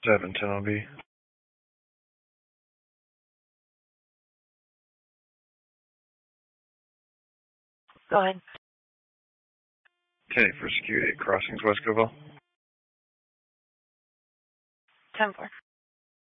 710 LB. Go ahead. 10 for security at Crossings, West Covell. 10-4.